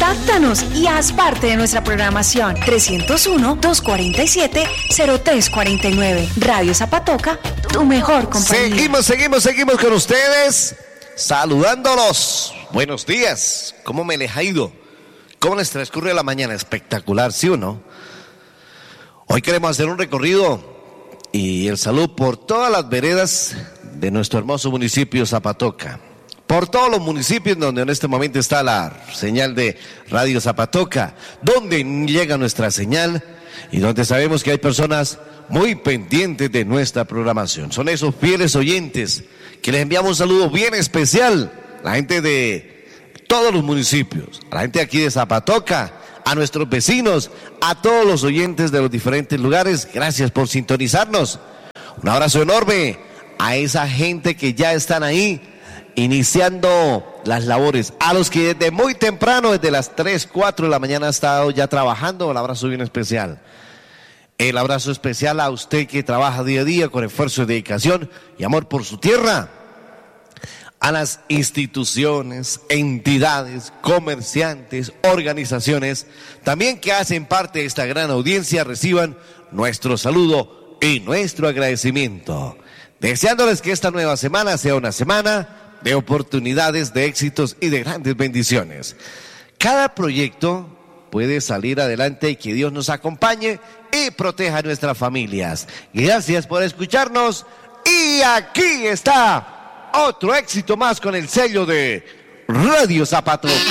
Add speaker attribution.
Speaker 1: Contáctanos y haz parte de nuestra programación. 301-247-0349. Radio Zapatoca, tu mejor compañía.
Speaker 2: Seguimos con ustedes, saludándolos. Buenos días, ¿cómo me les ha ido? ¿Cómo les transcurre la mañana? Espectacular, ¿sí o no? Hoy queremos hacer un recorrido y el saludo por todas las veredas de nuestro hermoso municipio Zapatoca. Por todos los municipios donde en este momento está la señal de Radio Zapatoca, donde llega nuestra señal y donde sabemos que hay personas muy pendientes de nuestra programación. Son esos fieles oyentes que les enviamos un saludo bien especial, la gente de todos los municipios, a la gente aquí de Zapatoca, a nuestros vecinos, a todos los oyentes de los diferentes lugares. Gracias por sintonizarnos. Un abrazo enorme a esa gente que ya están ahí iniciando las labores, a los que desde muy temprano, desde las 3, 4 de la mañana han estado ya trabajando. Un abrazo bien especial. El abrazo especial a usted que trabaja día a día con esfuerzo, dedicación y amor por su tierra. A las instituciones, entidades, comerciantes, organizaciones, también que hacen parte de esta gran audiencia, reciban nuestro saludo y nuestro agradecimiento. Deseándoles que esta nueva semana sea una semana de oportunidades, de éxitos y de grandes bendiciones. Cada proyecto puede salir adelante y que Dios nos acompañe y proteja a nuestras familias. Gracias por escucharnos y aquí está otro éxito más con el sello de Radio Zapatoca.